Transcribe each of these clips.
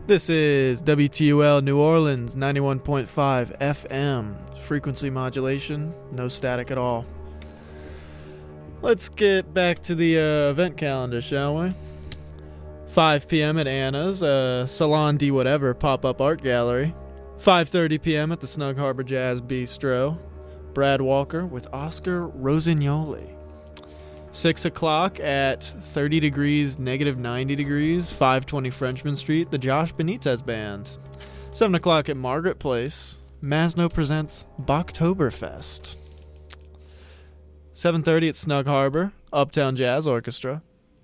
This is WTUL New Orleans 91.5 FM. Frequency modulation, no static at all. Let's get back to the event calendar, shall we? 5 p.m. at Anna's, Salon D Whatever pop-up art gallery. 5:30 p.m. at the Snug Harbor Jazz Bistro. Brad Walker with Oscar Rosignoli. 6 o'clock at 30 degrees, negative 90 degrees, 520 Frenchman Street, the Josh Benitez Band. 7 o'clock at Margaret Place, Masno presents Bachtoberfest. 7:30 at Snug Harbor, Uptown Jazz Orchestra.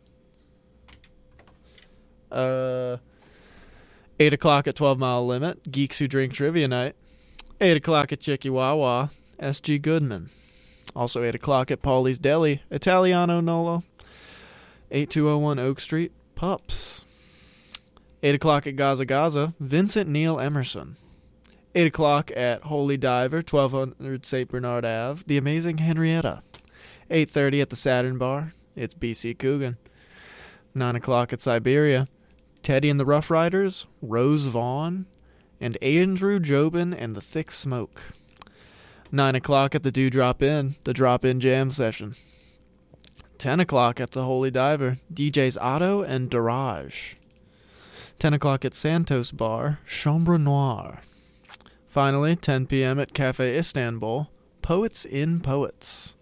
8 o'clock at 12 Mile Limit, Geeks Who Drink Trivia Night. 8 o'clock at Chicky-Wawa, S.G. Goodman. Also 8 o'clock at Paulie's Deli, Italiano Nolo. 8201 Oak Street, Pups. 8 o'clock at Gaza Gaza, Vincent Neil Emerson. 8 o'clock at Holy Diver, 1200 St. Bernard Ave, The Amazing Henrietta. 8:30 at the Saturn Bar, it's B.C. Coogan. 9 o'clock at Siberia, Teddy and the Rough Riders, Rose Vaughn, and Andrew Jobin and the Thick Smoke. 9 o'clock at the Dewdrop Inn, the Drop-In Jam Session. 10 o'clock at the Holy Diver, DJs Otto and Daraj. 10 o'clock at Santos Bar, Chambre Noire. Finally, 10 p.m. at Cafe Istanbul, Poets in Poets.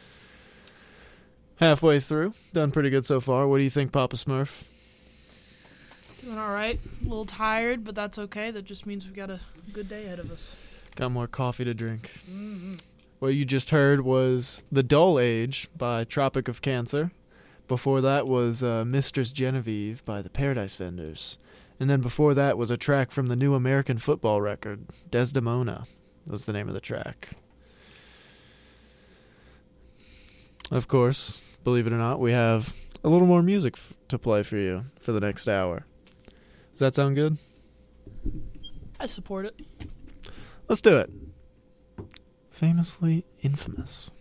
Halfway through, done pretty good so far. What do you think, Papa Smurf? Doing all right. A little tired, but that's okay. That just means we've got a good day ahead of us. Got more coffee to drink. Mm-hmm. What you just heard was The Dull Age by Tropic of Cancer. Before that was Mistress Genevieve by the Paradise Vendors. And then before that was a track from the new American football record, Desdemona was the name of the track. Of course, believe it or not, we have a little more music to play for you for the next hour. Does that sound good? I support it. Let's do it. Famously Infamous.